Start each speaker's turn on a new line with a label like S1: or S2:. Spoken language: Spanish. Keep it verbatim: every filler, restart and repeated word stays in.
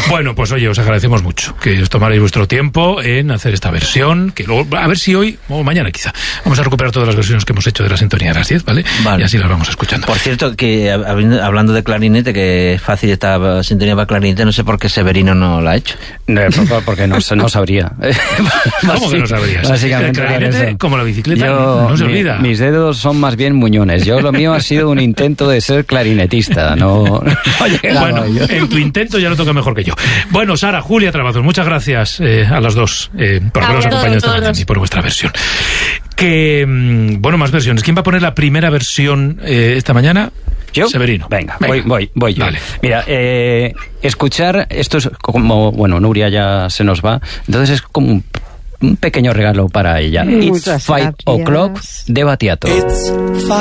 S1: Bueno, pues oye, os agradecemos mucho que os tomarais vuestro tiempo en hacer esta versión, que luego, a ver si hoy, o mañana quizá, vamos a recuperar todas las versiones que hemos hecho de la sintonía de las diez, ¿vale?
S2: Vale.
S1: Y así las vamos escuchando.
S2: Por cierto, que hablando de clarinete, que es fácil esta sintonía para clarinete, no sé por qué Severino no la ha hecho.
S3: No, porque no, no sabría.
S1: ¿Cómo que no sabrías?
S3: Básicamente,
S1: el clarinete, como la bicicleta,
S3: yo,
S1: no se
S3: mi,
S1: olvida.
S3: Mis dedos son más bien muñones. Yo lo mío ha sido un intento de ser clarinetista, no, no
S1: bueno, en tu intento ya lo toca mejor que yo. Bueno, Sara, Julia Trabazos, muchas gracias eh, a las dos eh, por habernos acompañado esta mañana y por vuestra versión. Que, bueno, más versiones. ¿Quién va a poner la primera versión eh, esta mañana?
S3: ¿Yo?
S1: Severino.
S3: Venga, Venga. Voy, voy, voy yo.
S1: Vale.
S3: Mira, eh, escuchar, esto es como, bueno, Nuria ya se nos va, entonces es como un, un pequeño regalo para ella.
S4: Muchas
S3: It's Five
S4: gracias.
S3: O'Clock de Battiato.